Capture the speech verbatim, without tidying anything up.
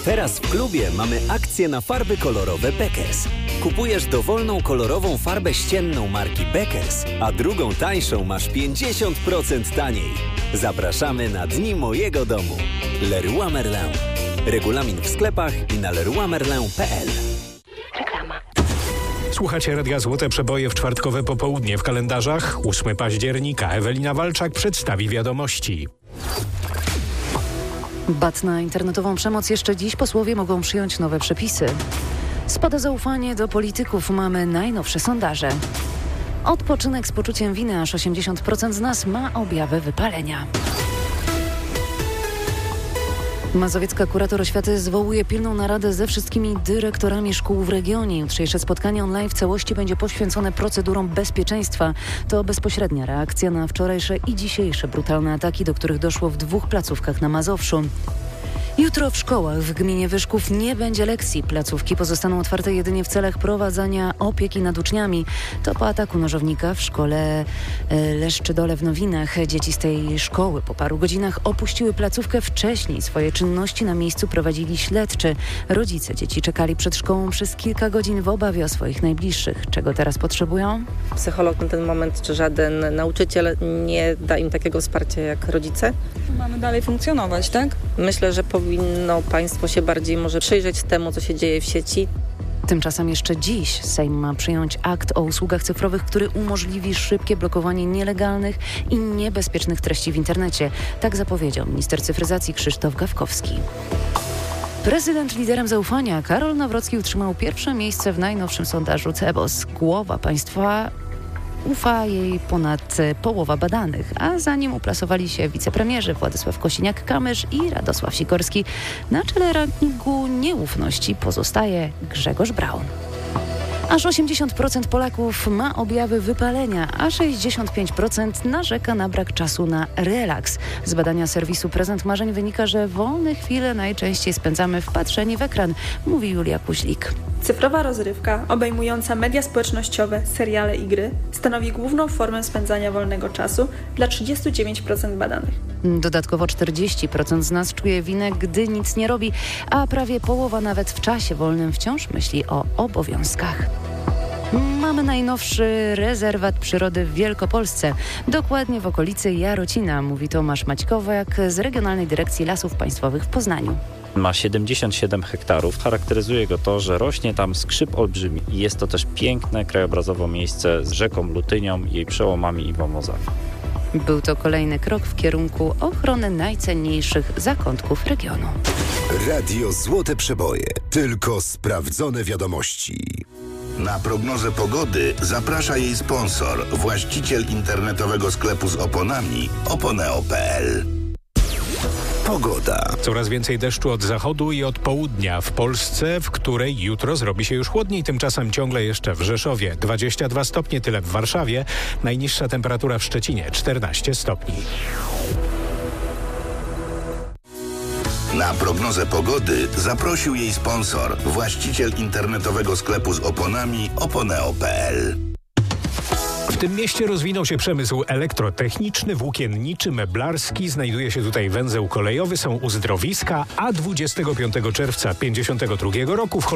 Teraz w klubie mamy akcję na farby kolorowe Beckers. Kupujesz dowolną kolorową farbę ścienną marki Beckers, a drugą tańszą masz pięćdziesiąt procent taniej. Zapraszamy na Dni Mojego Domu. Leroy Merlin. Regulamin w sklepach i na leroy merlin kropka p l. Reklama. Słuchacie Radia Złote Przeboje w czwartkowe popołudnie w kalendarzach. ósmego października Ewelina Walczak przedstawi wiadomości. Bat na internetową przemoc. Jeszcze dziś posłowie mogą przyjąć nowe przepisy. Spada zaufanie do polityków. Mamy najnowsze sondaże. Odpoczynek z poczuciem winy. Aż osiemdziesiąt procent z nas ma objawy wypalenia. Mazowiecka kurator oświaty zwołuje pilną naradę ze wszystkimi dyrektorami szkół w regionie. Jutrzejsze spotkanie online w całości będzie poświęcone procedurom bezpieczeństwa. To bezpośrednia reakcja na wczorajsze i dzisiejsze brutalne ataki, do których doszło w dwóch placówkach na Mazowszu. Jutro w szkołach w gminie Wyszków nie będzie lekcji. Placówki pozostaną otwarte jedynie w celach prowadzenia opieki nad uczniami. To po ataku nożownika w szkole Leszczydole w Nowinach. Dzieci z tej szkoły po paru godzinach opuściły placówkę wcześniej. Swoje czynności na miejscu prowadzili śledczy. Rodzice dzieci czekali przed szkołą przez kilka godzin w obawie o swoich najbliższych. Czego teraz potrzebują? Psycholog na ten moment czy żaden nauczyciel nie da im takiego wsparcia jak rodzice. Mamy dalej funkcjonować, tak? Myślę, że powinno państwo się bardziej może przyjrzeć temu, co się dzieje w sieci. Tymczasem jeszcze dziś Sejm ma przyjąć akt o usługach cyfrowych, który umożliwi szybkie blokowanie nielegalnych i niebezpiecznych treści w internecie. Tak zapowiedział minister cyfryzacji Krzysztof Gawkowski. Prezydent liderem zaufania Karol Nawrocki utrzymał pierwsze miejsce w najnowszym sondażu Cebos. Głowa państwa ufa jej ponad połowa badanych, a za nim uplasowali się wicepremierzy Władysław Kosiniak-Kamysz i Radosław Sikorski. Na czele rankingu nieufności pozostaje Grzegorz Braun. Aż osiemdziesiąt procent Polaków ma objawy wypalenia, a sześćdziesiąt pięć procent narzeka na brak czasu na relaks. Z badania serwisu Prezent Marzeń wynika, że wolne chwile najczęściej spędzamy wpatrzeni w ekran, mówi Julia Kuźlik. Cyfrowa rozrywka, obejmująca media społecznościowe, seriale i gry, stanowi główną formę spędzania wolnego czasu dla trzydzieści dziewięć procent badanych. Dodatkowo czterdzieści procent z nas czuje winę, gdy nic nie robi, a prawie połowa nawet w czasie wolnym wciąż myśli o obowiązkach. Mamy najnowszy rezerwat przyrody w Wielkopolsce, dokładnie w okolicy Jarocina, mówi Tomasz Maćkowiak z Regionalnej Dyrekcji Lasów Państwowych w Poznaniu. Ma siedemdziesiąt siedem hektarów. Charakteryzuje go to, że rośnie tam skrzyp olbrzymi i jest to też piękne krajobrazowo miejsce z rzeką Lutynią, jej przełomami i wąwozami. Był to kolejny krok w kierunku ochrony najcenniejszych zakątków regionu. Radio Złote Przeboje. Tylko sprawdzone wiadomości. Na prognozę pogody zaprasza jej sponsor, właściciel internetowego sklepu z oponami oponeo kropka p l. Pogoda. Coraz więcej deszczu od zachodu i od południa w Polsce, w której jutro zrobi się już chłodniej. Tymczasem ciągle jeszcze w Rzeszowie dwadzieścia dwa stopnie, tyle w Warszawie. Najniższa temperatura w Szczecinie czternaście stopni. Na prognozę pogody zaprosił jej sponsor, właściciel internetowego sklepu z oponami oponeo kropka p l. W tym mieście rozwinął się przemysł elektrotechniczny, włókienniczy, meblarski. Znajduje się tutaj węzeł kolejowy, są uzdrowiska, a dwudziestego piątego czerwca tysiąc dziewięćset pięćdziesiątego drugiego roku w